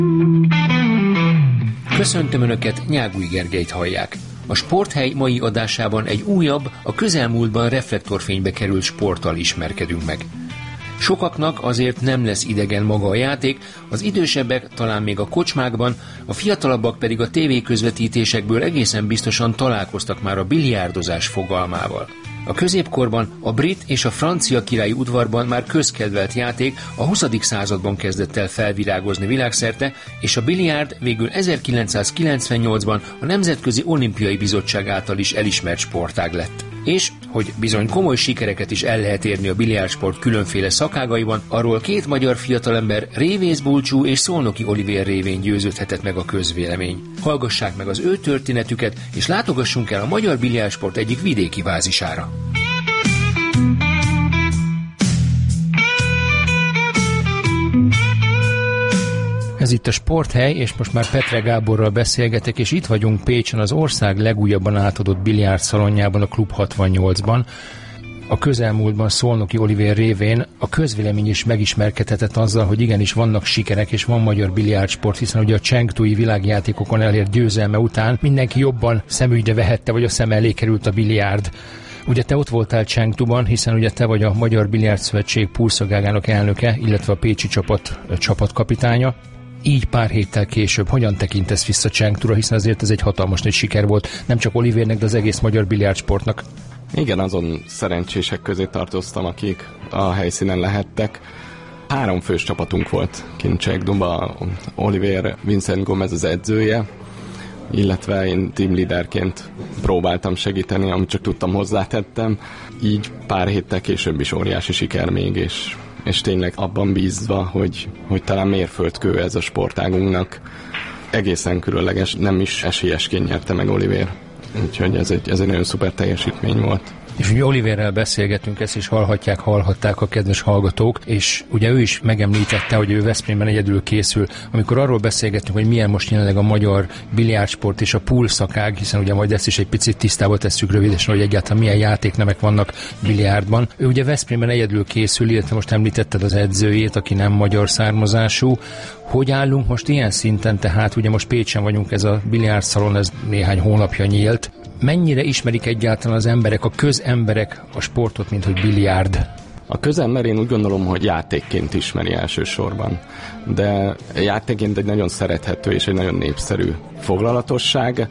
Köszöntöm Önöket, Nyágúj Gergelyt hallják. A Sporthely mai adásában egy újabb, a közelmúltban reflektorfénybe került sporttal ismerkedünk meg. Sokaknak azért nem lesz idegen maga a játék, az idősebbek talán még a kocsmákban, a fiatalabbak pedig a tévéközvetítésekből egészen biztosan találkoztak már a biliárdozás fogalmával. A középkorban a brit és a francia királyi udvarban már közkedvelt játék a 20. században kezdett el felvirágozni világszerte, és a biliárd végül 1998-ban a Nemzetközi Olimpiai Bizottság által is elismert sportág lett. És, hogy bizony komoly sikereket is el lehet érni a biliárdsport különféle szakágaiban, arról két magyar fiatalember, Révész Bulcsú és Szolnoki Olivér révén győződhetett meg a közvélemény. Hallgassák meg az ő történetüket, és látogassunk el a magyar biliárdsport egyik vidéki bázisára. Ez itt a Sporthely, és most már Petre Gáborral beszélgetek, és itt vagyunk Pécsen, az ország legújabban átadott biliárd szalonjában, a Klub 68-ban. A közelmúltban Szolnoki Olivér révén a közvélemény is megismerkedhetett azzal, hogy igenis vannak sikerek, és van magyar biliárdsport, hiszen ugye a Chengdui világjátékokon elért győzelme után mindenki jobban szemügyre vehette, vagy a szem elé került a biliárd. Ugye te ott voltál Chengduban, hiszen ugye te vagy a Magyar Biliárd Szövetség pulszagágának elnöke, illetve a pécsi csapatkapitánya. Így pár héttel később hogyan tekintesz vissza Chengdura, hiszen azért ez egy hatalmas nagy siker volt, nem csak Olivérnek, de az egész magyar biliárdsportnak. Igen, azon szerencsések közé tartoztam, akik a helyszínen lehettek. 3 fős csapatunk volt kint Chengduba, Olivér Vincent Gomez az edzője, illetve én teamleaderként próbáltam segíteni, amit csak tudtam, hozzátettem. Így pár héttel később is óriási siker még, és tényleg abban bízva, hogy talán mérföldkő ez a sportágunknak. Egészen különleges, nem is esélyesként nyerte meg Olivér. Úgyhogy ez egy nagyon szuper teljesítmény volt. És ugye Olivérrel beszélgetünk, ezt is hallhatták a kedves hallgatók, és ugye ő is megemlítette, hogy ő Veszprémben egyedül készül. Amikor arról beszélgetünk, hogy milyen most jelenleg a magyar biliárdsport és a poolszakág, hiszen ugye majd ezt is egy picit tisztába tesszük rövidesen, hogy egyáltalán milyen játéknemek vannak biliárdban. Ő ugye Veszprémben egyedül készül, illetve most említetted az edzőjét, aki nem magyar származású. Hogy állunk most ilyen szinten, tehát ugye most Pécsen vagyunk, ez a biliárdszalon, ez néhány hónapja nyílt. Mennyire ismerik egyáltalán az emberek, a közemberek a sportot, mint hogy biliárd? A közember én úgy gondolom, hogy játékként ismeri elsősorban. De játékként egy nagyon szerethető és egy nagyon népszerű foglalatosság.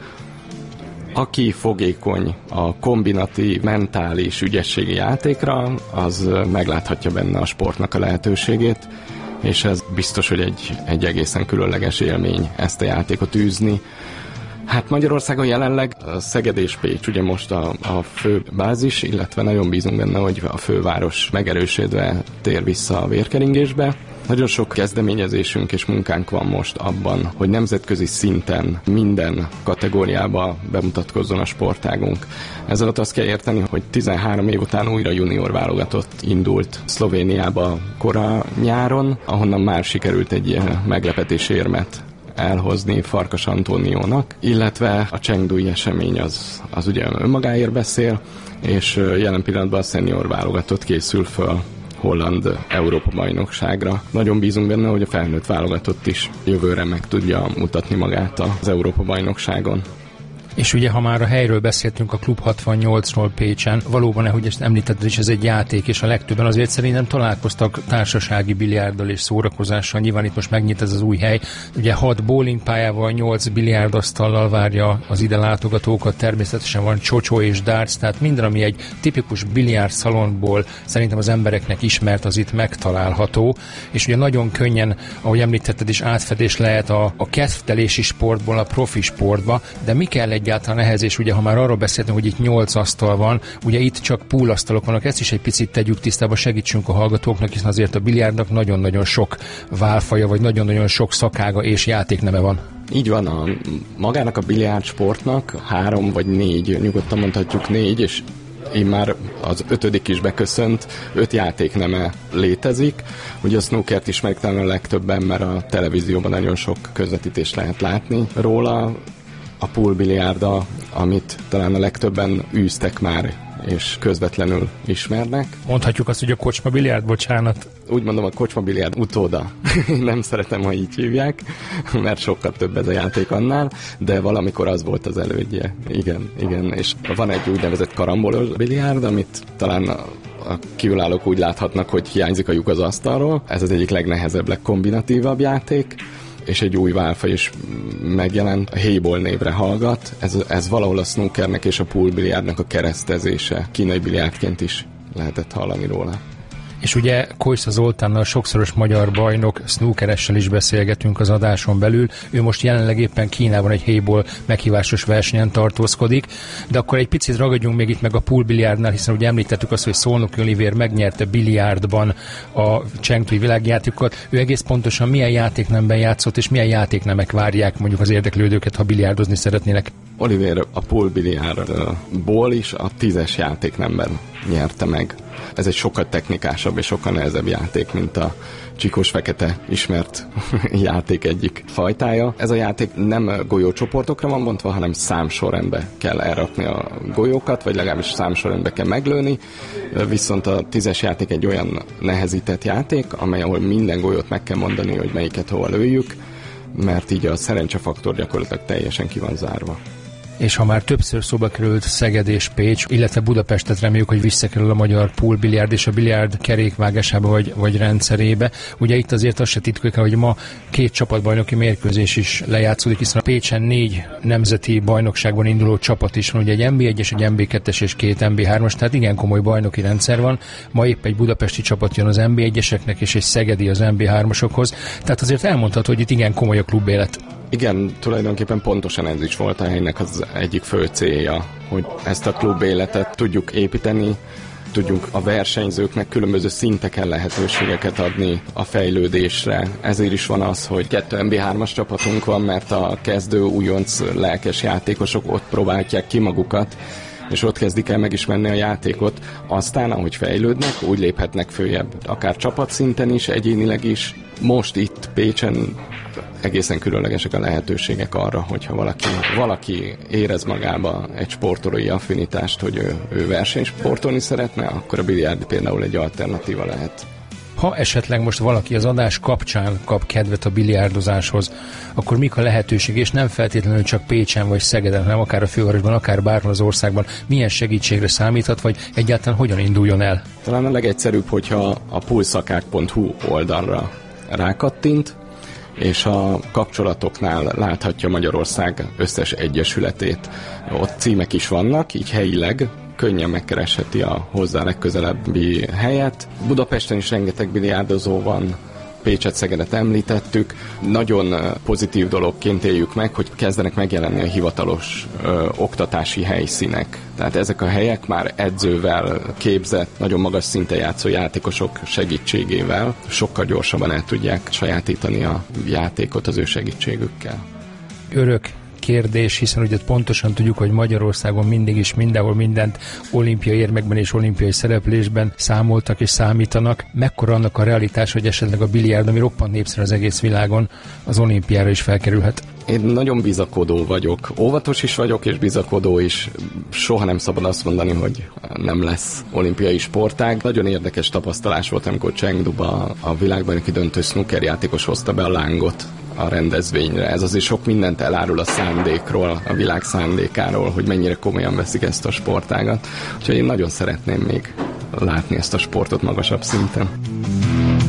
Aki fogékony a kombinatív, mentális, ügyességi játékra, az megláthatja benne a sportnak a lehetőségét, és ez biztos, hogy egy egészen különleges élmény ezt a játékot űzni. Hát Magyarországon jelenleg Szeged és Pécs ugye most a fő bázis, illetve nagyon bízunk benne, hogy a főváros megerősödve tér vissza a vérkeringésbe. Nagyon sok kezdeményezésünk és munkánk van most abban, hogy nemzetközi szinten minden kategóriába bemutatkozzon a sportágunk. Ez alatt azt kell érteni, hogy 13 év után újra junior válogatott indult Szlovéniába kora nyáron, ahonnan már sikerült egy meglepetésérmet elhozni Farkas Antóniónak, illetve a Chengdui esemény az ugye önmagáért beszél, és jelen pillanatban a senior válogatott készül föl holland Európa-bajnokságra. Nagyon bízunk benne, hogy a felnőtt válogatott is jövőre meg tudja mutatni magát az Európa-bajnokságon. És ugye, ha már a helyről beszéltünk, a Klub 68-ról Pécsen, valóban, ahogy ezt említetted is, ez egy játék, és a legtöbben azért szerintem találkoztak társasági biliárddal és szórakozással. Nyilván itt most megnyit ez az új hely. Ugye 6 bowlingpályával, 8 biliárdasztallal várja az ide látogatókat, természetesen van csocsó és darts, tehát minden, ami egy tipikus biliárd szalonból szerintem az embereknek ismert, az itt megtalálható. És ugye nagyon könnyen, ahogy említetted is, átfedés lehet a kedvtelési sportból a profi sportba, de mi kell egyáltalán ehhez, és ugye ha már arról beszéltünk, hogy itt 8 asztal van, ugye itt csak poolasztalok vannak, ezt is egy picit tegyük tisztába, segítsünk a hallgatóknak, hiszen azért a biliárdnak nagyon-nagyon sok válfaja, vagy nagyon-nagyon sok szakága és játékneme van. Így van, magának a biliárdsportnak 3 vagy 4, nyugodtan mondhatjuk 4, és én már az 5. is beköszönt, 5 játékneme létezik. Ugye a snookert ismerik talán a legtöbben, mert a televízióban nagyon sok közvetítést lehet látni róla. A pool biliárda, amit talán a legtöbben űztek már és közvetlenül ismernek. Mondhatjuk azt, hogy a kocsma biliárd, bocsánat. Úgy mondom, a kocsma biliárd utóda. Nem szeretem, ha így hívják, mert sokkal több ez a játék annál, de valamikor az volt az elődje. Igen. És van egy úgynevezett karambolos biliárd, amit talán a kívülállók úgy láthatnak, hogy hiányzik a lyuk az asztalról. Ez az egyik legnehezebb, legkombinatívabb játék, és egy új válfaj is megjelent, a Hayball névre hallgat. Ez valahol a snookernek és a pool biliárdnak a keresztezése. Kínai biliárdként is lehetett hallani róla. És ugye Kojsza Zoltánnal, sokszoros magyar bajnok, snookeressel is beszélgetünk az adáson belül. Ő most jelenleg éppen Kínában egy Hayball meghívásos versenyen tartózkodik, de akkor egy picit ragadjunk még itt meg a pool biliárdnál, hiszen ugye említettük azt, hogy Szolnoki Olivér megnyerte biliárdban a Chengdui világjátékokat. Ő egész pontosan milyen játéknemben játszott, és milyen játéknemek várják mondjuk az érdeklődőket, ha biliárdozni szeretnének? Olivér a pool biliárdból is a 10-es játéknemben nyerte meg. Ez egy sokkal technikásabb és sokkal nehezebb játék, mint a csikós fekete ismert játék egyik fajtája. Ez a játék nem golyócsoportokra van bontva, hanem számsorrendbe kell elrakni a golyókat, vagy legalábbis számsorrendbe kell meglőni, viszont a 10-es játék egy olyan nehezített játék, amely ahol minden golyót meg kell mondani, hogy melyiket hova lőjük, mert így a szerencsefaktor gyakorlatilag teljesen ki van zárva. És ha már többször szóba került Szeged és Pécs, illetve Budapestet, reméljük, hogy visszakerül a magyar pool biliárd és a biliárd kerékvágásába vagy rendszerébe. Ugye itt azért azt se titkoljuk, hogy ma 2 csapatbajnoki mérkőzés is lejátszódik, hiszen a Pécsen 4 nemzeti bajnokságban induló csapat is van, ugye egy NB1-es, egy NB2-es és 2 NB3-as, tehát igen komoly bajnoki rendszer van. Ma épp egy budapesti csapat jön az NB1-eseknek és egy szegedi az NB3-asokhoz, tehát azért elmondható, hogy itt igen komoly a klubélet. Igen, tulajdonképpen pontosan ez is volt a helynek az egyik fő célja, hogy ezt a klub életet tudjuk építeni, tudjunk a versenyzőknek különböző szinteken lehetőségeket adni a fejlődésre. Ezért is van az, hogy 2 NB3-as csapatunk van, mert a kezdő újonc lelkes játékosok ott próbálják ki magukat, és ott kezdik el megismerni a játékot. Aztán, ahogy fejlődnek, úgy léphetnek följebb, akár csapatszinten is, egyénileg is. Most itt Pécsen egészen különlegesek a lehetőségek arra, hogyha valaki érez magába egy sportolói affinitást, hogy ő versenysportolni szeretne, akkor a biliárd például egy alternatíva lehet. Ha esetleg most valaki az adás kapcsán kap kedvet a biliárdozáshoz, akkor mik a lehetőség, és nem feltétlenül csak Pécsen vagy Szegeden, hanem akár a fővárosban, akár bárhol az országban, milyen segítségre számíthat, vagy egyáltalán hogyan induljon el? Talán a legegyszerűbb, hogyha a pulszakák.hu oldalra rákattint, és a kapcsolatoknál láthatja Magyarország összes egyesületét. Ott címek is vannak, így helyileg könnyen megkeresheti a hozzá legközelebbi helyet. Budapesten is rengeteg biliárdozó van, Pécset, Szegedet említettük. Nagyon pozitív dologként éljük meg, hogy kezdenek megjelenni a hivatalos oktatási helyszínek. Tehát ezek a helyek már edzővel képzett, nagyon magas szinten játszó játékosok segítségével sokkal gyorsabban el tudják sajátítani a játékot az ő segítségükkel. Örök kérdés, hiszen ugye pontosan tudjuk, hogy Magyarországon mindig is mindenhol mindent olimpiai érmekben és olimpiai szereplésben számoltak és számítanak. Mekkora annak a realitás, hogy esetleg a biliárd, ami roppant népszerű az egész világon, az olimpiára is felkerülhet? Én nagyon bizakodó vagyok. Óvatos is vagyok, és bizakodó is. Soha nem szabad azt mondani, hogy nem lesz olimpiai sportág. Nagyon érdekes tapasztalás volt, amikor Chengduba a világbajnoki döntő snooker játékos hozta be a lángot a rendezvényre. Ez azért sok mindent elárul a szándékról, a világ szándékáról, hogy mennyire komolyan veszik ezt a sportágat. Úgyhogy én nagyon szeretném még látni ezt a sportot magasabb szinten.